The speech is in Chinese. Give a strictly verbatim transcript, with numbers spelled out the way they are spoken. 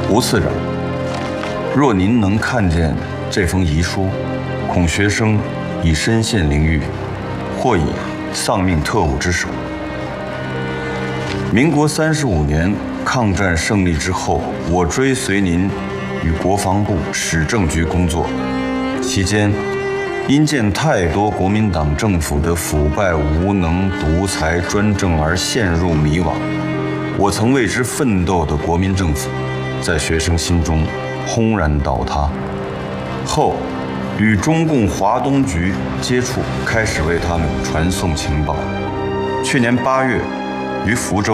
吴次长，若您能看见这封遗书，恐学生已身陷囹圄，或已丧命特务之手。民国三十五年抗战胜利之后，我追随您与国防部史政局工作，期间因见太多国民党政府的腐败无能、独裁专政而陷入迷惘，我曾为之奋斗的国民政府，在学生心中轰然倒塌。后与中共华东局接触，开始为他们传送情报。去年八月，于福州